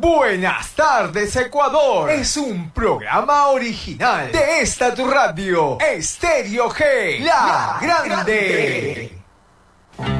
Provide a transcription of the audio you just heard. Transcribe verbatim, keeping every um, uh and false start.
Buenas tardes, Ecuador. Es un programa original de esta tu radio, Estéreo G, la, la grande. grande.